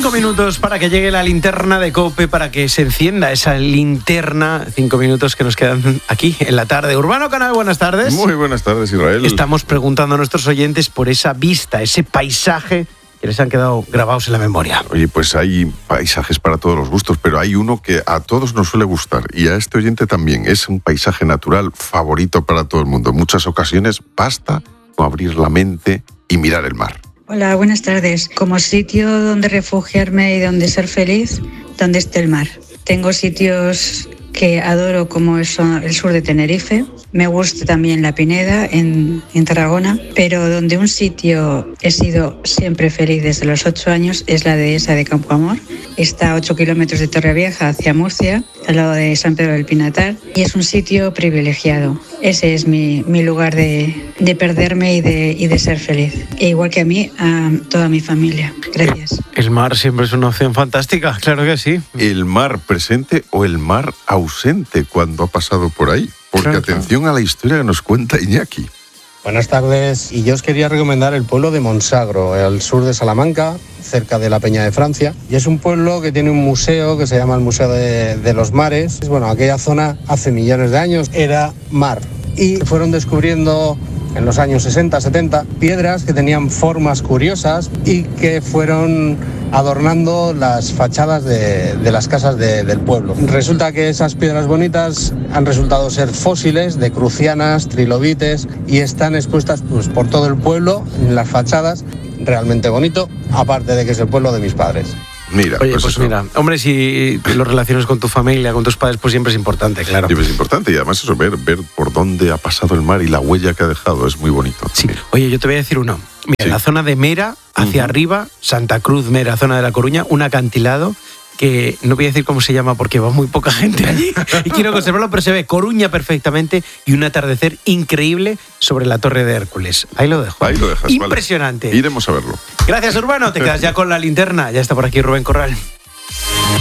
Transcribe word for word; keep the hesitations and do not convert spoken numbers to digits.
Cinco minutos para que llegue la linterna de COPE, para que se encienda esa linterna. Cinco minutos que nos quedan aquí en la tarde. Urbano Canal, buenas tardes. Muy buenas tardes, Israel. Estamos preguntando a nuestros oyentes por esa vista, ese paisaje que les han quedado grabados en la memoria. Oye, pues hay paisajes para todos los gustos, pero hay uno que a todos nos suele gustar y a este oyente también. Es un paisaje natural favorito para todo el mundo. En muchas ocasiones basta con abrir la mente y mirar el mar. Hola, buenas tardes. Como sitio donde refugiarme y donde ser feliz, donde esté el mar. Tengo sitios que adoro como el sur de Tenerife. Me gusta también La Pineda en, en Tarragona, pero donde un sitio he sido siempre feliz desde los ocho años es la dehesa de Campo Amor. Está a ocho kilómetros de Torrevieja hacia Murcia, al lado de San Pedro del Pinatar, y es un sitio privilegiado. Ese es mi, mi lugar de, de perderme y de, y de ser feliz. E igual que a mí, a toda mi familia. Gracias. El mar siempre es una opción fantástica, claro que sí. El mar presente o el mar ausente cuando ha pasado por ahí. Porque claro, atención claro. a la historia que nos cuenta Iñaki. Buenas tardes, y yo os quería recomendar el pueblo de Monsagro, al sur de Salamanca, cerca de la Peña de Francia. Y es un pueblo que tiene un museo que se llama el Museo de, de los Mares. Bueno, aquella zona hace millones de años era mar. Y fueron descubriendo en los años sesenta, setenta, piedras que tenían formas curiosas y que fueron adornando las fachadas de, de las casas de, del pueblo. Resulta que esas piedras bonitas han resultado ser fósiles de crucianas, trilobites, y están expuestas pues, por todo el pueblo en las fachadas. Realmente bonito, aparte de que es el pueblo de mis padres. Mira, Oye, pues, pues eso. mira, hombre, si lo relacionas con tu familia, con tus padres, pues siempre es importante, claro. Siempre es importante, y además eso, ver, ver por dónde ha pasado el mar y la huella que ha dejado, es muy bonito. Sí. Oye, yo te voy a decir uno. Mira, sí. en la zona de Mera, hacia uh-huh. arriba, Santa Cruz, Mera, zona de La Coruña, un acantilado que no voy a decir cómo se llama porque va muy poca gente allí y quiero conservarlo, pero se ve Coruña perfectamente y un atardecer increíble sobre la Torre de Hércules. Ahí lo dejo. Ahí lo dejas. Impresionante. Vale. Iremos a verlo. Gracias, Urbano. Te quedas ya con la linterna. Ya está por aquí Rubén Corral.